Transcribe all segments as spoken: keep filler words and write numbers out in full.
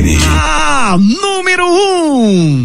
Ah, número um.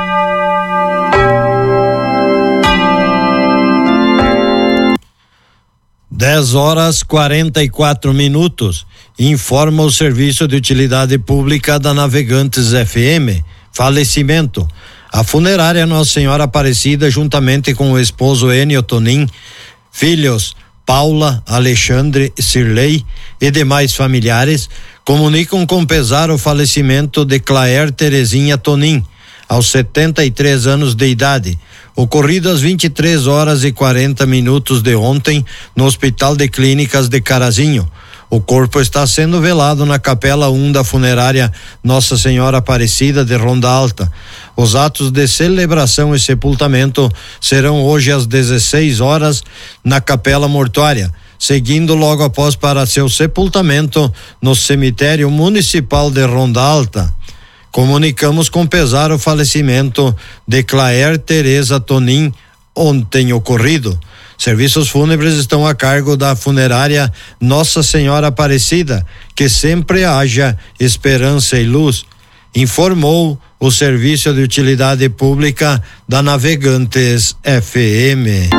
dez horas quarenta e quatro minutos. Informa o Serviço de Utilidade Pública da Navegantes F M. Falecimento. A funerária Nossa Senhora Aparecida, juntamente com o esposo Enio Tonin, filhos Paula, Alexandre, Cirlei e demais familiares, comunicam com pesar o falecimento de Claire Terezinha Tonin, aos setenta e três anos de idade, ocorrido às vinte e três horas e quarenta minutos de ontem no Hospital de Clínicas de Carazinho. O corpo está sendo velado na Capela um da funerária Nossa Senhora Aparecida de Ronda Alta. Os atos de celebração e sepultamento serão hoje às dezesseis horas na Capela Mortuária, seguindo logo após para seu sepultamento no Cemitério Municipal de Ronda Alta. Comunicamos com pesar o falecimento de Claire Tereza Tonin, ontem ocorrido. Serviços fúnebres estão a cargo da funerária Nossa Senhora Aparecida, que sempre haja esperança e luz, informou o Serviço de Utilidade Pública da Navegantes F M.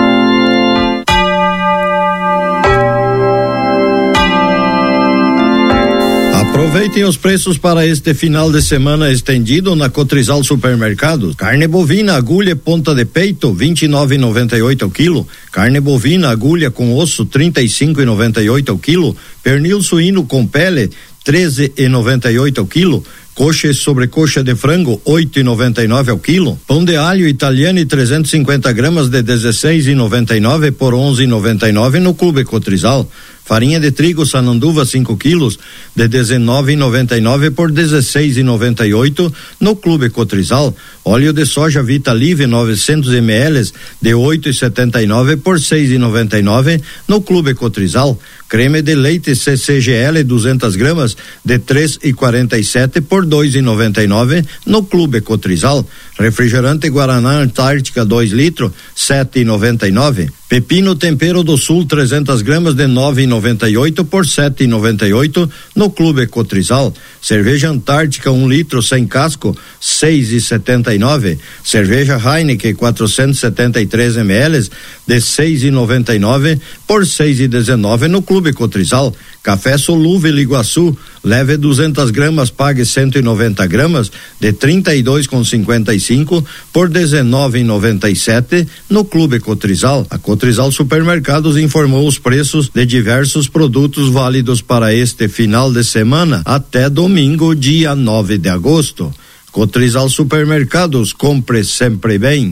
Aproveitem os preços para este final de semana estendido na Cotrizal Supermercados. Carne bovina, agulha ponta de peito, vinte e nove e noventa e oito ao quilo. Carne bovina, agulha com osso, trinta e cinco e noventa e oito ao quilo. Pernil suíno com pele, treze e noventa e oito ao quilo. Coxa e sobrecoxa de frango, oito e noventa e nove ao quilo. Pão de alho italiano, trezentos e cinquenta gramas de dezesseis e noventa e nove por onze e noventa e nove no Clube Cotrizal. Farinha de trigo Sananduva cinco quilos de dezenove e noventa e nove por dezesseis e noventa e oito no Clube Cotrizal. Óleo de soja Vita Live novecentos mililitros de oito e setenta e nove por seis e noventa e nove no Clube Cotrizal. Creme de leite C C G L duzentas gramas de três e quarenta e sete por dois e noventa e nove no Clube Cotrizal. Refrigerante Guaraná Antártica dois litros sete e noventa e nove. Pepino Tempero do Sul trezentas gramas de nove e noventa e oito por sete e noventa e oito no Clube Cotrizal. Cerveja Antártica um litro sem casco seis e setenta e nove. Cerveja Heineken quatrocentos e setenta e três mililitros de seis e noventa e nove por seis e dezenove no Clube Cotrizal. Café Solúvel Iguaçu, leve duzentas gramas, pague cento e noventa gramas de trinta e dois com cinquenta e cinco por dezenove e noventa e sete no Clube Cotrizal. A Cotrizal Supermercados informou os preços de diversos produtos válidos para este final de semana até domingo, dia nove de agosto. Cotrizal Supermercados, compre sempre bem.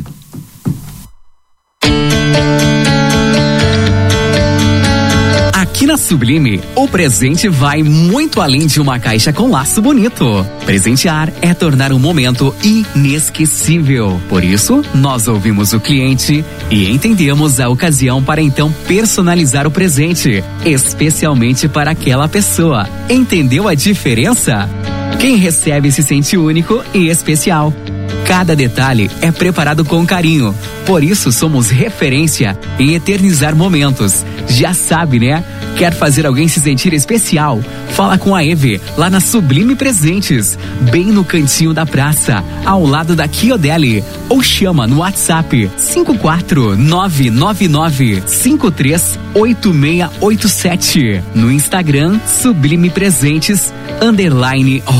Aqui na Sublime, o presente vai muito além de uma caixa com laço bonito. Presentear é tornar um momento inesquecível. Por isso, nós ouvimos o cliente e entendemos a ocasião para então personalizar o presente, especialmente para aquela pessoa. Entendeu a diferença? Quem recebe se sente único e especial. Cada detalhe é preparado com carinho. Por isso somos referência em eternizar momentos. Já sabe, né? Quer fazer alguém se sentir especial? Fala com a Eve, lá na Sublime Presentes, bem no cantinho da praça, ao lado da Chiodeli. Ou chama no WhatsApp cinco quatro nove nove nove cinco três oito seis oito sete. No Instagram, Sublime Presentes, underline